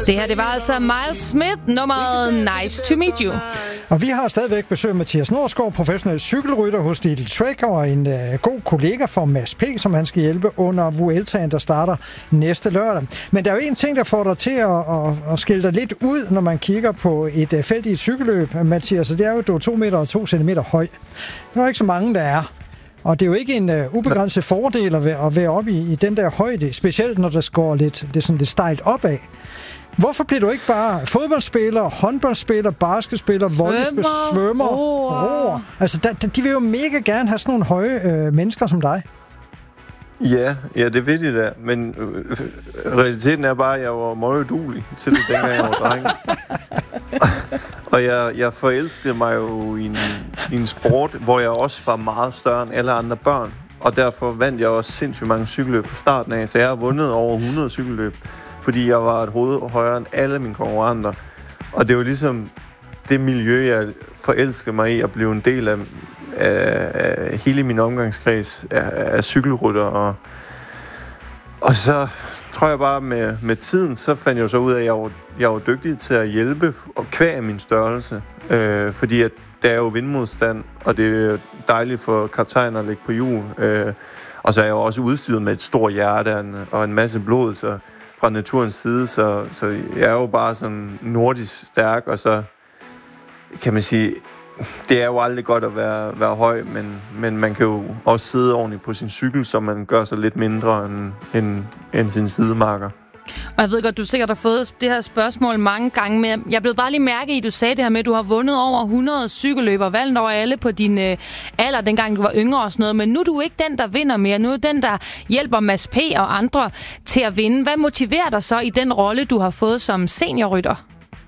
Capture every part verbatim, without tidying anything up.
Det her, det var altså Miles Smith, nummeret Nice to Meet You. Og vi har stadigvæk besøg af Mathias Norsgaard, professionel cykelrytter hos Lidl Trek, og en uh, god kollega for Mads P., som han skal hjælpe under Vueltaen, der starter næste lørdag. Men der er jo en ting, der får dig til at, at, at skille dig lidt ud, når man kigger på et uh, felt i et cykelløb, Mathias, og det er jo, du er to meter og to centimeter høj. Det er jo ikke så mange, der er. Og det er jo ikke en uh, ubegrænset fordel at være, at være oppe i, i den der højde, specielt når der går lidt, det er sådan lidt stejlt opad. Hvorfor bliver du ikke bare fodboldspiller, håndboldspiller, basketspiller, volleyspiller, svømmer, roer? Altså, der, de vil jo mega gerne have sådan nogle høje øh, mennesker som dig. Ja, ja, det ved jeg da. Men øh, realiteten er bare, at jeg var meget uduelig til det, dengang jeg var dreng. Og jeg, jeg forelskede mig jo i en, i en sport, hvor jeg også var meget større end alle andre børn. Og derfor vandt jeg også sindssygt mange cykelløb fra starten af. Så jeg har vundet over hundrede cykelløb, fordi jeg var et hoved højere end alle mine konkurrenter. Og det var ligesom det miljø, jeg forelskede mig i at blive en del af, af, af hele min omgangskreds af, af cykelrytter. Og, og så tror jeg bare, med, med tiden, så fandt jeg så ud af, at jeg var, jeg var dygtig til at hjælpe og kvæge min størrelse. Øh, fordi at der er jo vindmodstand, og det er dejligt for kaptajner at lægge på hjul. Øh, og så er jeg jo også udstyret med et stort hjerte og en masse blod, så fra naturens side, så, så jeg er jo bare sådan nordisk stærk, og så kan man sige, det er jo aldrig godt at være, være høj, men, men man kan jo også sidde ordentligt på sin cykel, så man gør sig lidt mindre end, end, end sin sidemarker. Og jeg ved godt, du sikkert har fået det her spørgsmål mange gange, men jeg blev bare lige mærke i, at du sagde det her med, at du har vundet over hundrede cykelløber, valgt over alle på din øh, alder, dengang du var yngre og sådan noget, men nu er du ikke den, der vinder mere. Nu er du den, der hjælper Mads P. og andre til at vinde. Hvad motiverer dig så i den rolle, du har fået som seniorrytter?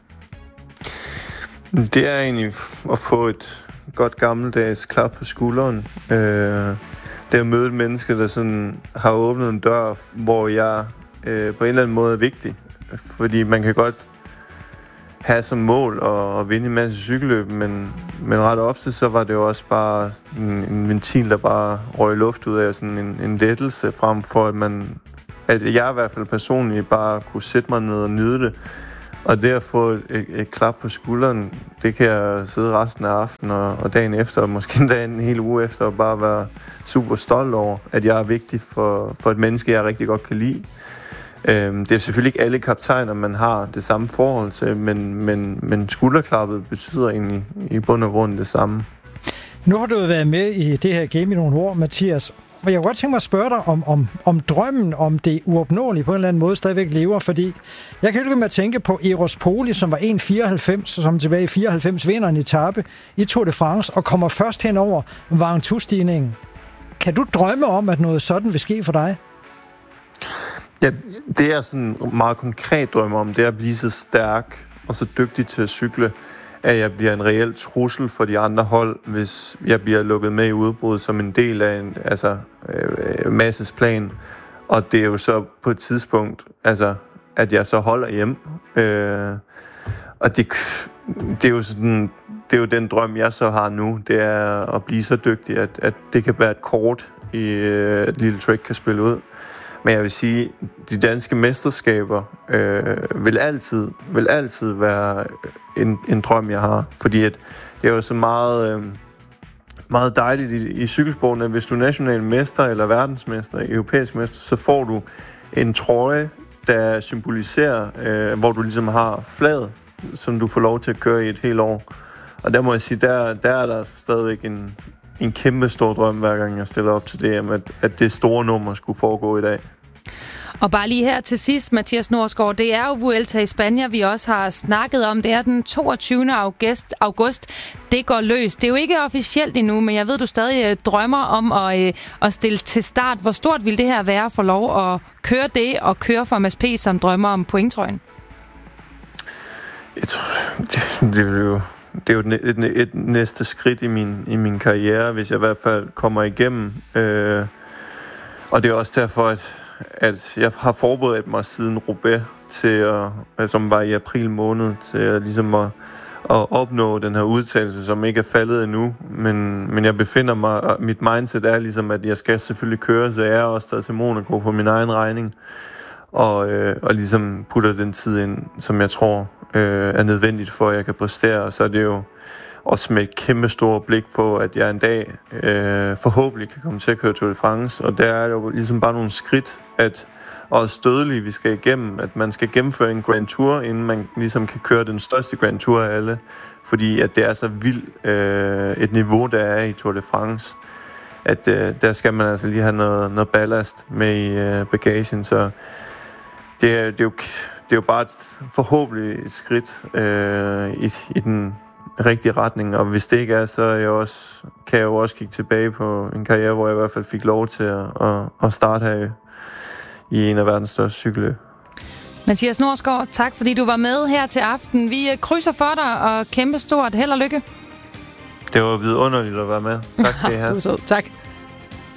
Det er egentlig at få et godt gammeldags klap på skulderen. Øh, det er at møde et menneske, der sådan har åbnet en dør, hvor jeg øh, på en eller anden måde er vigtig. Fordi man kan godt have som mål at, at vinde en masse cykelløb, men, men ret ofte så var det jo også bare en, en ventil, der bare røg luft ud af, sådan en, en lettelse frem for, at man, at jeg i hvert fald personligt bare kunne sætte mig ned og nyde det. Og det at få et, et, et klap på skulderen, det kan jeg sidde resten af aftenen og, og dagen efter, og måske endda en hel uge efter, og bare være super stolt over, at jeg er vigtig for, for et menneske, jeg rigtig godt kan lide. Øhm, det er selvfølgelig ikke alle kaptajner, man har det samme forhold til, men, men, men skulderklappet betyder egentlig i bund og grund det samme. Nu har du været med i det her game i nogle år, Mathias. Og jeg kunne godt tænke mig at spørge dig, om, om, om drømmen om det uopnåelige på en eller anden måde stadigvæk lever, fordi jeg kan ikke med at tænke på Eros Poli, som var en komma fireoghalvfems, som tilbage i fireoghalvfems vinder en etape i Tour de France, og kommer først hen over Ventoux-stigningen. Kan du drømme om, at noget sådan vil ske for dig? Ja, det er sådan en meget konkret drøm om, det er at blive så stærk og så dygtig til at cykle, at jeg bliver en reel trussel for de andre hold, hvis jeg bliver lukket med i udbrud som en del af en altså, øh, masses plan. Og det er jo så på et tidspunkt, altså, at jeg så holder hjem. Øh, og det, det, er jo sådan, det er jo den drøm, jeg så har nu, det er at blive så dygtig, at, at det kan være et kort, i øh, et lille trick kan spille ud. Men jeg vil sige, de danske mesterskaber øh, vil altid vil altid være en, en drøm, jeg har. Fordi at det er jo så meget, øh, meget dejligt i, i cykelsporten, at hvis du er national mester eller verdensmester, europæisk mester, så får du en trøje, der symboliserer, øh, hvor du ligesom har flaget, som du får lov til at køre i et helt år. Og der må jeg sige, der, der er der stadigvæk en, en kæmpe stor drøm, hver gang jeg stiller op til det, at, at det store nummer skulle foregå i dag. Og bare lige her til sidst, Mathias Norsgaard, det er jo Vuelta i Spanien, vi også har snakket om. Det er den toogtyvende august. august. Det går løs. Det er jo ikke officielt endnu, men jeg ved, du stadig drømmer om at, at stille til start. Hvor stort vil det her være for lov at køre det og køre for Mads P., som drømmer om pointtrøjen? Jeg tror, det, det vil jo... Det er jo et, et, et næste skridt i min, i min karriere, hvis jeg i hvert fald kommer igennem. Øh, og det er også derfor, at, at jeg har forberedt mig siden Roubaix, til at, som var i april måned, til at, ligesom at, at opnå den her udtalelse, som ikke er faldet endnu. Men, men jeg befinder mig, og mit mindset er ligesom, at jeg skal selvfølgelig køre, så jeg er også taget til Monaco på min egen regning. og, øh, og ligesom putter den tid ind, som jeg tror øh, er nødvendigt for, at jeg kan præstere. Og så er det jo også med et kæmpe stort blik på, at jeg en dag øh, forhåbentlig kan komme til at køre Tour de France. Og der er jo ligesom bare nogle skridt, at også dødelige vi skal igennem, at man skal gennemføre en Grand Tour, inden man ligesom kan køre den største Grand Tour af alle. Fordi at det er så vildt øh, et niveau, der er i Tour de France, at øh, der skal man altså lige have noget, noget ballast med i øh, bagagen. Så det er, det, er jo, det er jo bare et, forhåbentlig et skridt øh, i, i den rigtige retning. Og hvis det ikke er, så er jeg også, kan jeg jo også kigge tilbage på en karriere, hvor jeg i hvert fald fik lov til at, at, at starte her i en af verdens største cykelløb. Mathias Norsgaard, tak fordi du var med her til aften. Vi krydser for dig, og kæmpe stort held og lykke. Det var vidunderligt at være med. Tak skal I have. Du er sød. Tak.